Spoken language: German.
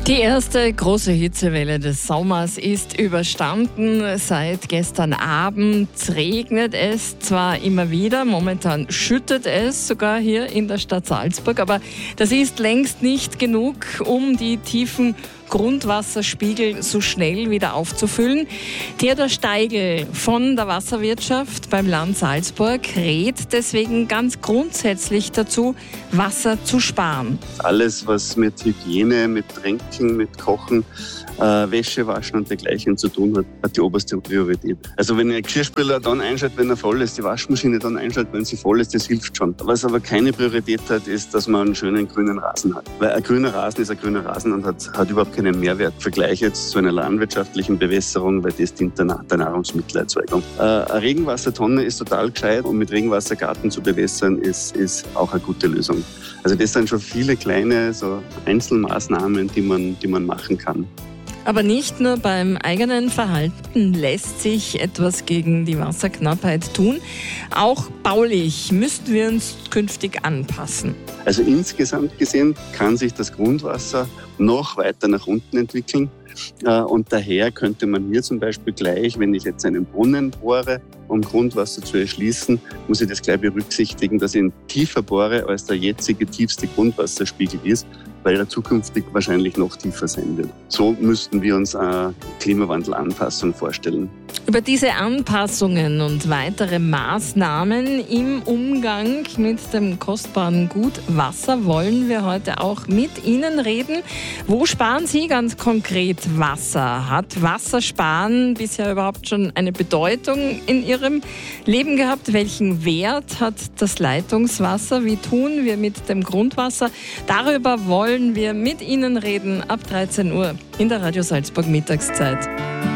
Die erste große Hitzewelle des Sommers ist überstanden. Seit gestern Abend regnet es zwar immer wieder, momentan schüttet es sogar hier in der Stadt Salzburg, aber das ist längst nicht genug, um die tiefen Grundwasserspiegel so schnell wieder aufzufüllen. Theodor Steigl von der Wasserwirtschaft beim Land Salzburg rät deswegen ganz grundsätzlich dazu, Wasser zu sparen. Alles, was mit Hygiene, mit Tränken, mit Kochen, Wäsche waschen und dergleichen zu tun hat, hat die oberste Priorität. Also wenn ein Geschirrspüler dann einschaltet, wenn er voll ist, die Waschmaschine dann einschaltet, wenn sie voll ist, das hilft schon. Was aber keine Priorität hat, ist, dass man einen schönen grünen Rasen hat. Weil ein grüner Rasen ist ein grüner Rasen und hat überhaupt keinen Mehrwert. Vergleich jetzt zu einer landwirtschaftlichen Bewässerung, weil das dient der Nahrungsmittelerzeugung. Eine Regenwassertonne ist total gescheit und mit Regenwassergarten zu bewässern ist auch eine gute Lösung. Also das sind schon viele kleine so Einzelmaßnahmen, die man machen kann. Aber nicht nur beim eigenen Verhalten lässt sich etwas gegen die Wasserknappheit tun. Auch baulich müssten wir uns künftig anpassen. Also insgesamt gesehen kann sich das Grundwasser noch weiter nach unten entwickeln. Und daher könnte man hier zum Beispiel gleich, wenn ich jetzt einen Brunnen bohre, um Grundwasser zu erschließen, muss ich das gleich berücksichtigen, dass ich ihn tiefer bohre, als der jetzige tiefste Grundwasserspiegel ist, weil er zukünftig wahrscheinlich noch tiefer sein wird. So müssten wir uns eine Klimawandelanpassung vorstellen. Über diese Anpassungen und weitere Maßnahmen im Umgang mit dem kostbaren Gut Wasser wollen wir heute auch mit Ihnen reden. Wo sparen Sie ganz konkret Wasser? Hat Wassersparen bisher überhaupt schon eine Bedeutung in Ihrem Leben gehabt? Welchen Wert hat das Leitungswasser? Wie tun wir mit dem Grundwasser? Darüber wollen wir mit Ihnen reden ab 13 Uhr in der Radio Salzburg Mittagszeit.